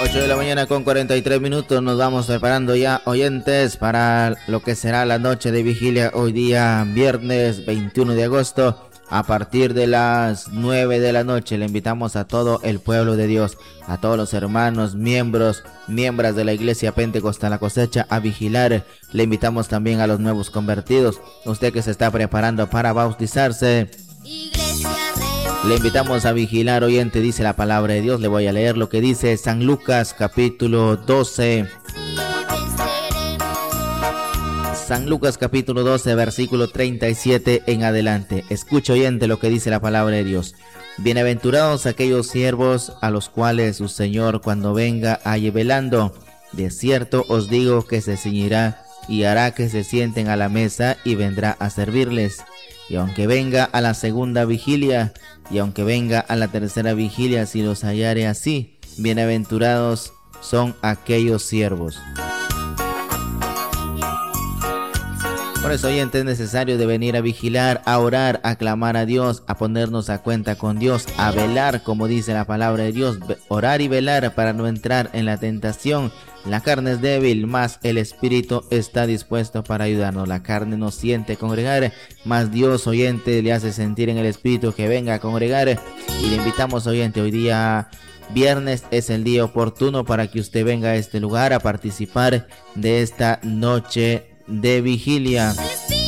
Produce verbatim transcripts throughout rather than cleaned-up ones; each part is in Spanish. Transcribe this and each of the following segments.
ocho de la mañana con cuarenta y tres minutos. Nos vamos preparando ya, oyentes, para lo que será la noche de vigilia hoy día, viernes veintiuno de agosto. A partir de las nueve de la noche le invitamos a todo el pueblo de Dios, a todos los hermanos, miembros, miembros de la Iglesia Pentecostal La Cosecha a vigilar. Le invitamos también a los nuevos convertidos, usted que se está preparando para bautizarse. Le invitamos a vigilar, oyente, dice la palabra de Dios. Le voy a leer lo que dice San Lucas capítulo doce. San Lucas capítulo doce, versículo treinta y siete en adelante. Escucha, oyente, lo que dice la palabra de Dios. Bienaventurados aquellos siervos a los cuales su Señor cuando venga halle velando. De cierto os digo que se ceñirá y hará que se sienten a la mesa y vendrá a servirles. Y aunque venga a la segunda vigilia, y aunque venga a la tercera vigilia, si los hallare así, bienaventurados son aquellos siervos. Por eso, oyente, es necesario de venir a vigilar, a orar, a clamar a Dios, a ponernos a cuenta con Dios, a velar, como dice la palabra de Dios, orar y velar para no entrar en la tentación. La carne es débil, mas el espíritu está dispuesto para ayudarnos. La carne no siente congregar, mas Dios, oyente, le hace sentir en el espíritu que venga a congregar. Y le invitamos, oyente, hoy día viernes es el día oportuno para que usted venga a este lugar a participar de esta noche de vigilia.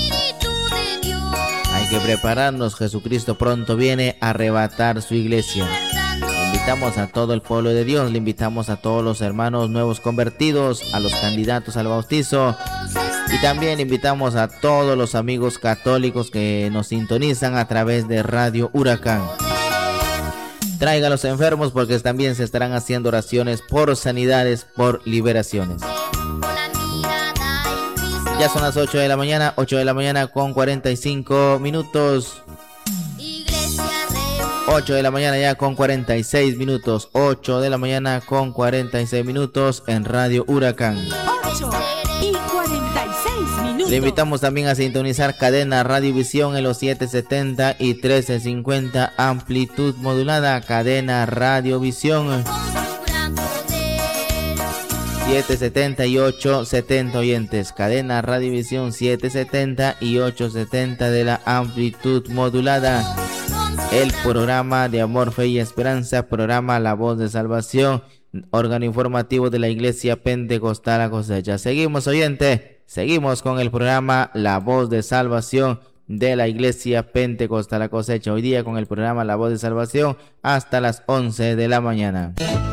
Hay que prepararnos, Jesucristo pronto viene a arrebatar su iglesia. Le invitamos a todo el pueblo de Dios, le invitamos a todos los hermanos nuevos convertidos, a los candidatos al bautizo, y también invitamos a todos los amigos católicos que nos sintonizan a través de Radio Huracán. Traiga a los enfermos, porque también se estarán haciendo oraciones por sanidades, por liberaciones. Ya son las ocho de la mañana, ocho de la mañana con cuarenta y cinco minutos. ocho de la mañana ya con cuarenta y seis minutos. ocho de la mañana con cuarenta y seis minutos en Radio Huracán. ocho y cuarenta y seis minutos. Le invitamos también a sintonizar cadena Radiovisión en los setecientos setenta y trece cincuenta, amplitud modulada. Cadena Radiovisión setecientos setenta y ocho setenta, oyentes. Cadena Radiovisión setecientos setenta y ocho setenta de la amplitud modulada. El programa de Amor, Fe y Esperanza, programa La Voz de Salvación, órgano informativo de la Iglesia Pentecostal La Cosecha. Seguimos, oyente, seguimos con el programa La Voz de Salvación de la Iglesia Pentecostal La Cosecha. Hoy día con el programa La Voz de Salvación hasta las once de la mañana.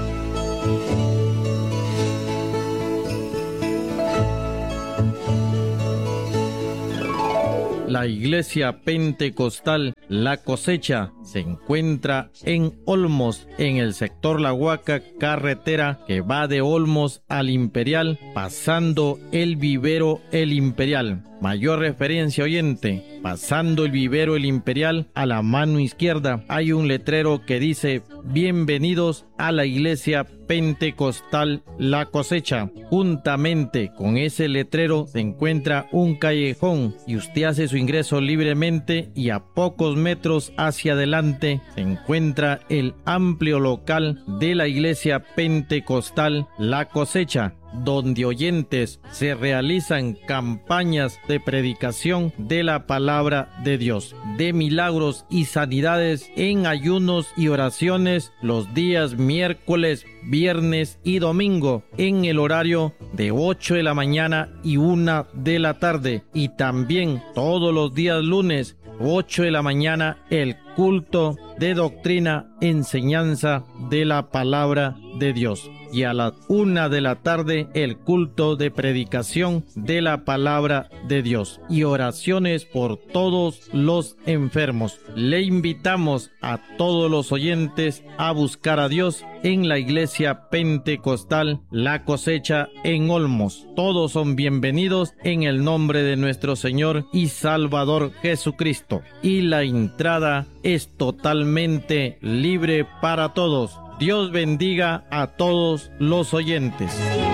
La Iglesia Pentecostal La Cosecha se encuentra en Olmos, en el sector La Huaca, carretera que va de Olmos al Imperial, pasando el vivero El Imperial. Mayor referencia, oyente, pasando el vivero El Imperial, a la mano izquierda hay un letrero que dice: bienvenidos a la Iglesia Pentecostal La Cosecha. Juntamente con ese letrero se encuentra un callejón y usted hace su ingreso libremente, y a pocos metros hacia adelante se encuentra el amplio local de la Iglesia Pentecostal La Cosecha, donde, oyentes, se realizan campañas de predicación de la palabra de Dios, de milagros y sanidades en ayunos y oraciones los días miércoles, viernes y domingo, en el horario de ocho de la mañana y una de la tarde, y también todos los días lunes, ocho de la mañana, el culto de doctrina, enseñanza de la palabra de Dios. Y a las una de la tarde, el culto de predicación de la palabra de Dios y oraciones por todos los enfermos. Le invitamos a todos los oyentes a buscar a Dios en la Iglesia Pentecostal La Cosecha en Olmos. Todos son bienvenidos en el nombre de nuestro Señor y Salvador Jesucristo. Y la entrada es totalmente libre para todos. Dios bendiga a todos los oyentes.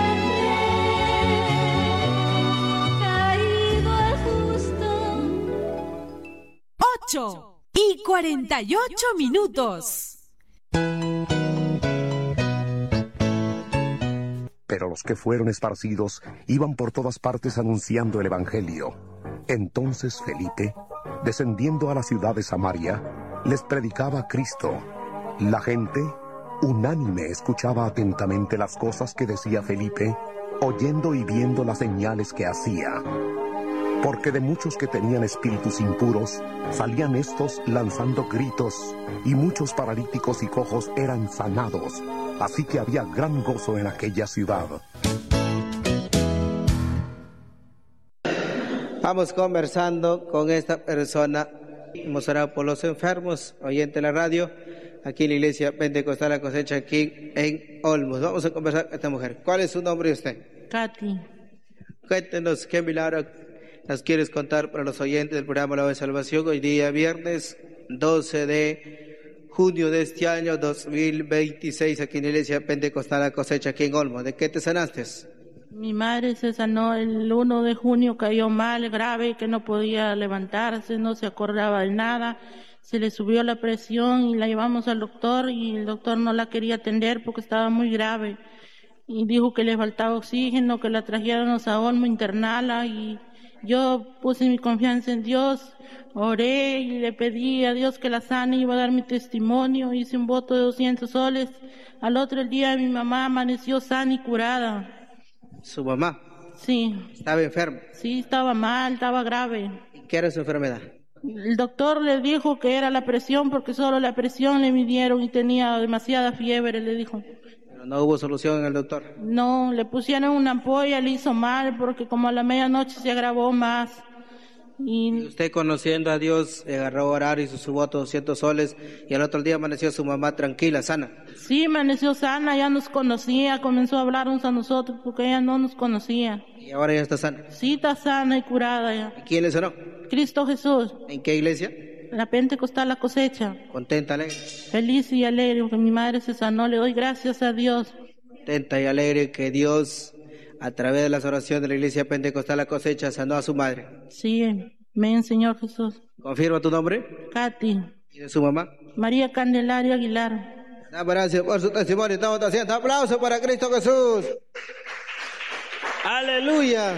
ocho y cuarenta y ocho minutos. Pero los que fueron esparcidos iban por todas partes anunciando el Evangelio. Entonces Felipe, descendiendo a la ciudad de Samaria, les predicaba a Cristo. La gente, unánime, escuchaba atentamente las cosas que decía Felipe, oyendo y viendo las señales que hacía. Porque de muchos que tenían espíritus impuros, salían estos lanzando gritos, y muchos paralíticos y cojos eran sanados. Así que había gran gozo en aquella ciudad. Vamos conversando con esta persona. Hemos orado por los enfermos, oyente de la radio, aquí en la Iglesia Pentecostal La Cosecha, aquí en Olmos. Vamos a conversar con esta mujer. ¿Cuál es su nombre de usted? Katy. Cuéntenos qué milagro nos quieres contar para los oyentes del programa La Voz de Salvación. Hoy día viernes doce de junio de este año dos mil veintiséis, aquí en la Iglesia Pentecostal La Cosecha, aquí en Olmos. ¿De qué te sanaste? Mi madre se sanó el uno de junio, cayó mal, grave, que no podía levantarse, no se acordaba de nada. Se le subió la presión y la llevamos al doctor y el doctor no la quería atender porque estaba muy grave. Y dijo que le faltaba oxígeno, que la trajéramos a Olmo, internala, y yo puse mi confianza en Dios, oré y le pedí a Dios que la sane, iba a dar mi testimonio, hice un voto de doscientos soles. Al otro día mi mamá amaneció sana y curada. ¿Su mamá? Sí. ¿Estaba enferma? Sí, estaba mal, estaba grave. ¿Qué era su enfermedad? El doctor le dijo que era la presión porque solo la presión le midieron y tenía demasiada fiebre, le dijo. Pero no hubo solución en el doctor. No, le pusieron una ampolla, le hizo mal porque como a la medianoche se agravó más. Y, y usted, conociendo a Dios, agarró a orar, hizo su voto de doscientos soles y al otro día amaneció su mamá tranquila, sana. Sí, amaneció sana, ya nos conocía, comenzó a hablarnos a nosotros porque ella no nos conocía. ¿Y ahora ya está sana? Sí, está sana y curada ya. ¿Y quién le sanó? Cristo Jesús. ¿En qué iglesia? La Pentecostal La Cosecha. ¿Contenta, alegre? Feliz y alegre porque mi madre se sanó, le doy gracias a Dios. Contenta y alegre que Dios, a través de las oraciones de la Iglesia Pentecostal La Cosecha, sanó a su madre. Sí, amén, Señor Jesús. ¿Confirma tu nombre? Katy. ¿Y de su mamá? María Candelaria Aguilar. Damos gracias por su testimonio. Estamos haciendo aplausos para Cristo Jesús. Aleluya.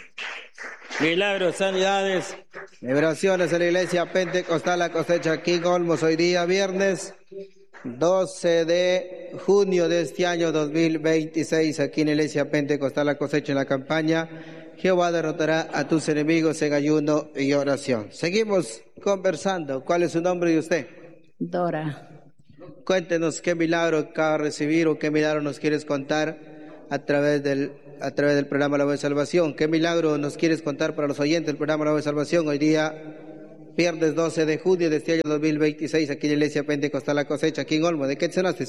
Milagros, sanidades, liberaciones en la Iglesia Pentecostal La Cosecha, aquí en Olmos, hoy día viernes doce de junio de este año dos mil veintiséis, aquí en la Iglesia Pentecostal La Cosecha, en la campaña Jehová derrotará a tus enemigos en ayuno y oración. Seguimos conversando. ¿Cuál es su nombre de usted? Dora. Cuéntenos qué milagro acaba de recibir o qué milagro nos quieres contar a través del a través del programa La Voz de Salvación. ¿Qué milagro nos quieres contar para los oyentes del programa La Voz de Salvación? Hoy día, viernes doce de junio de este año dos mil veintiséis, aquí en la Iglesia Pentecostal La Cosecha, aquí en Olmo. ¿De qué te sanaste?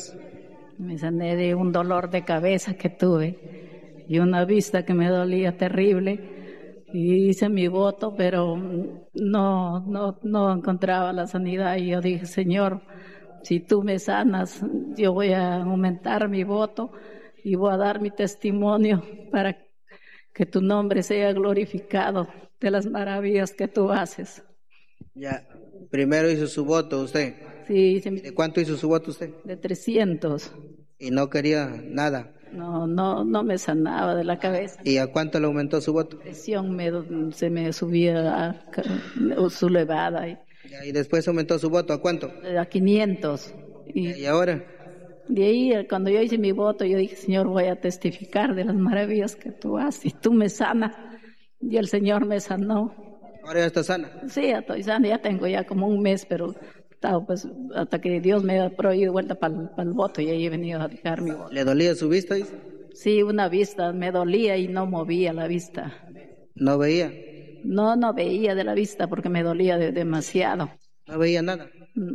Me sané de un dolor de cabeza que tuve y una vista que me dolía terrible. Y hice mi voto, pero no, no, no encontraba la sanidad. Y yo dije, Señor, si tú me sanas, yo voy a aumentar mi voto y voy a dar mi testimonio para que tu nombre sea glorificado de las maravillas que tú haces. Ya, primero hizo su voto usted. Sí, hice mi... ¿De cuánto hizo su voto usted? De trescientos. Y no quería nada. No, no, no me sanaba de la cabeza. ¿Y a cuánto le aumentó su voto? La presión me, se me subía a su elevada. Y, ya, y después aumentó su voto, ¿a cuánto? A quinientos. Y, ¿Y ahora? De ahí, cuando yo hice mi voto, yo dije, Señor, voy a testificar de las maravillas que tú haces. Y tú me sanas. Y el Señor me sanó. ¿Ahora ya está sana? Sí, ya estoy sana. Ya tengo ya como un mes, pero estaba, pues, hasta que Dios me ha prohibido vuelta para el voto y ahí he venido a dejar mi voto. ¿Le dolía su vista? Dice? Sí, una vista. Me dolía y no movía la vista. ¿No veía? No, no veía de la vista porque me dolía de, demasiado. ¿No veía nada?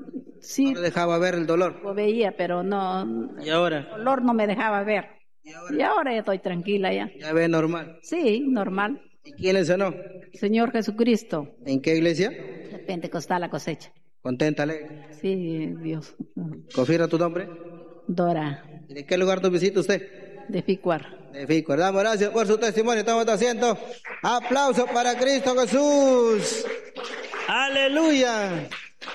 Sí. ¿No le dejaba ver el dolor? Lo veía, pero no... ¿Y ahora? El dolor no me dejaba ver. ¿Y ahora? Y ahora ya estoy tranquila ya. ¿Ya ve normal? Sí, normal. ¿Y quién le sanó? Señor Jesucristo. ¿En qué iglesia? La Pentecostal La Cosecha. ¿Contenta, alegre? Sí, Dios. ¿Confirma tu nombre? Dora. ¿Y de qué lugar nos visita usted? De Ficuar. De Ficuar. Damos gracias por su testimonio. Estamos haciendo aplausos para Cristo Jesús. Aleluya.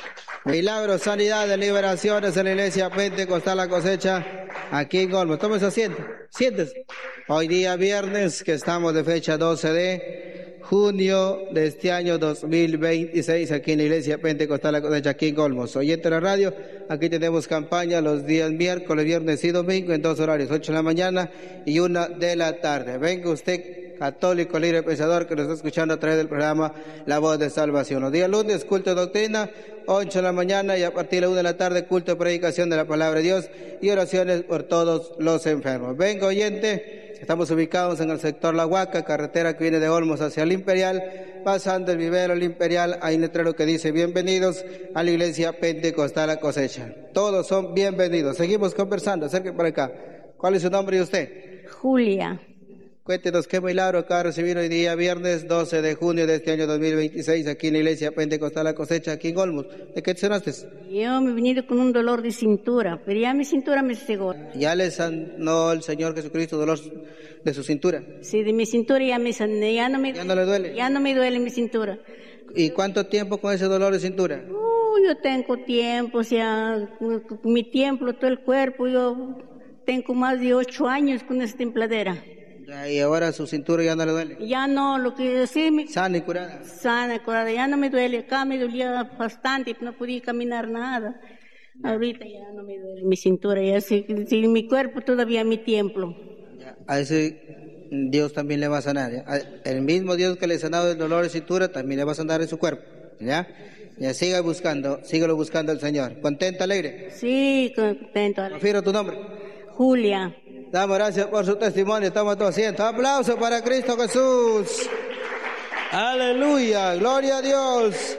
Milagros, sanidades, liberaciones en la iglesia Pentecostal La Cosecha, aquí en Olmos. Tome su asiento, siéntese. Hoy día viernes, que estamos de fecha doce de junio de este año dos mil veintiséis, aquí en la iglesia Pentecostal La Cosecha, aquí en Olmos. Oyente de la radio, aquí tenemos campaña los días miércoles, viernes y domingo en dos horarios, ocho de la mañana y una de la tarde. Venga usted, católico, libre pensador, que nos está escuchando a través del programa La Voz de Salvación. Los días lunes, culto de doctrina, ocho de la mañana y a partir de la una de la tarde, culto de predicación de la palabra de Dios y oraciones por todos los enfermos. Venga, oyente, estamos ubicados en el sector La Huaca, carretera que viene de Olmos hacia el Imperial, pasando el vivero el Imperial, hay un letrero que dice bienvenidos a la iglesia Pentecostal La Cosecha. Todos son bienvenidos. Seguimos conversando, acerque por acá. ¿Cuál es su nombre y usted? Julia. Cuéntenos qué milagro acaba de recibir hoy día, viernes doce de junio de este año dos mil veintiséis, aquí en la iglesia Pentecostal La Cosecha, aquí en Olmos. ¿De qué te sonaste? Yo me he venido con un dolor de cintura, pero ya mi cintura me cegó. ¿Ya le sanó el Señor Jesucristo dolor de su cintura? Sí, de mi cintura ya me sané, ya no me, ¿Ya no le duele? Ya no me duele mi cintura. ¿Y cuánto tiempo con ese dolor de cintura? Uh, yo tengo tiempo, o sea, mi tiempo, todo el cuerpo, yo tengo más de ocho años con esta templadera. Y ahora su cintura ya no le duele. Ya no, lo que sí me... Sana y curada. Sana y curada, ya no me duele. Acá me dolía bastante, no podía caminar nada. Ahorita ya no me duele mi cintura, ya sí, sí, mi cuerpo todavía mi templo. Ya, a ese Dios también le va a sanar. ¿Ya? El mismo Dios que le ha sanado el dolor de cintura también le va a sanar en su cuerpo. ¿Ya? Ya siga buscando, sígalo buscando al Señor. ¿Contenta, alegre? Sí, contenta. Confiro tu nombre. Julia. Damos gracias por su testimonio. Estamos todos asientos. Aplauso para Cristo Jesús. Aleluya. Gloria a Dios.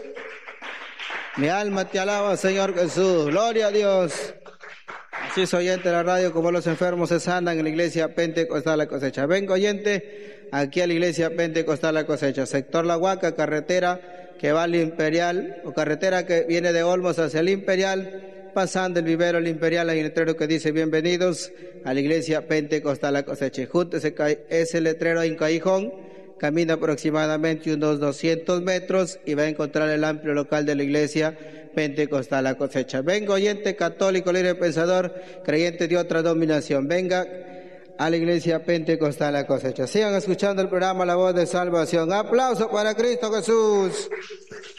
Mi alma te alaba, Señor Jesús. Gloria a Dios. Así es, oyente de la radio, como los enfermos se sanan en la iglesia Pentecostal La Cosecha. Venga, oyente, aquí a la iglesia Pentecostal La Cosecha. Sector La Huaca, carretera que va al Imperial, o carretera que viene de Olmos hacia el Imperial. Pasando el vivero el Imperial, hay un letrero que dice bienvenidos a la iglesia Pentecostal La Cosecha. Y junto a ese, ese letrero hay un callejón, camina aproximadamente unos doscientos metros y va a encontrar el amplio local de la iglesia Pentecostal La Cosecha. Venga, oyente católico, libre pensador, creyente de otra dominación, venga a la iglesia Pentecostal La Cosecha. Sigan escuchando el programa La Voz de Salvación. Aplauso para Cristo Jesús.